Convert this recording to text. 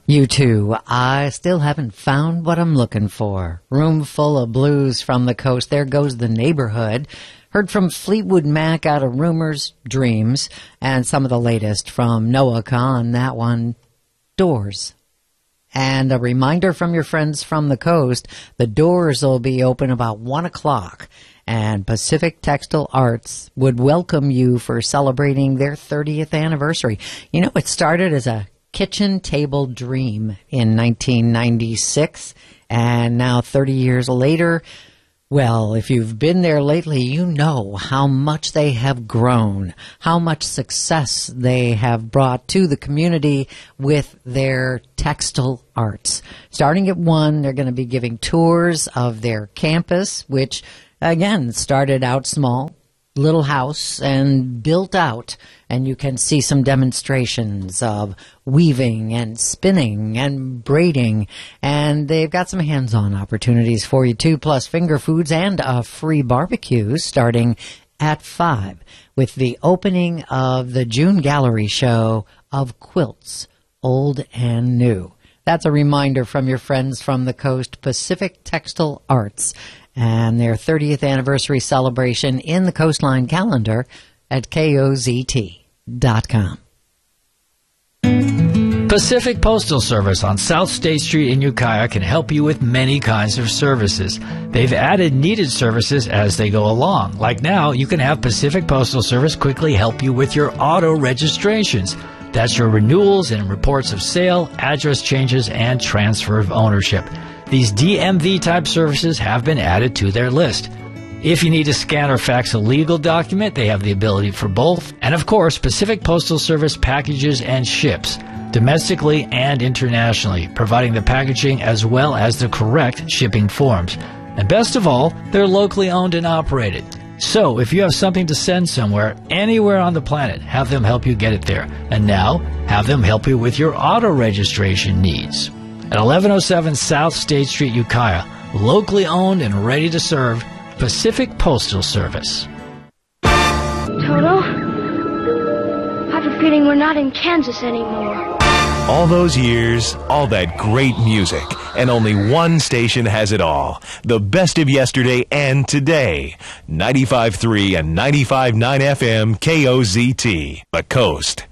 You too. I still haven't found what I'm looking for. Room full of blues from the coast. There goes the neighborhood. Heard from Fleetwood Mac out of Rumors, Dreams, and some of the latest from Noah Kahan, that one, Doors. And a reminder from your friends from the coast, the doors will be open about 1 o'clock, and Pacific Textile Arts would welcome you for celebrating their 30th anniversary. You know, it started as a kitchen table dream in 1996, and now 30 years later, well, if you've been there lately, you know how much they have grown, how much success they have brought to the community with their textile arts. Starting at 1, they're going to be giving tours of their campus, which, again, started out small, little house, and built out. And you can see some demonstrations of weaving and spinning and braiding. And they've got some hands-on opportunities for you, too, plus finger foods and a free barbecue starting at 5 with the opening of the June Gallery show of quilts, old and new. That's a reminder from your friends from the coast, Pacific Textile Arts, and their 30th anniversary celebration in the Coastline calendar at KOZT.com. Pacific Postal Service on South State Street in Ukiah can help you with many kinds of services. They've added needed services as they go along. Like now, you can have Pacific Postal Service quickly help you with your auto registrations. That's your renewals and reports of sale, address changes, and transfer of ownership. These DMV-type services have been added to their list. If you need to scan or fax a legal document, they have the ability for both. And of course, Pacific Postal Service packages and ships, domestically and internationally, providing the packaging as well as the correct shipping forms. And best of all, they're locally owned and operated. So if you have something to send somewhere, anywhere on the planet, have them help you get it there. And now, have them help you with your auto registration needs. At 1107 South State Street, Ukiah, locally owned and ready to serve, Pacific Postal Service. Toto, I have a feeling we're not in Kansas anymore. All those years, all that great music, and only one station has it all. The best of yesterday and today. 95.3 and 95.9 FM KOZT, The Coast.